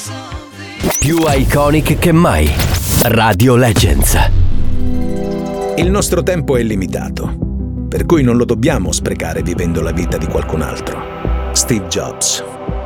Più iconic che mai. Radio Legends. Il nostro tempo è limitato, per cui non lo dobbiamo sprecare vivendo la vita di qualcun altro. Steve Jobs.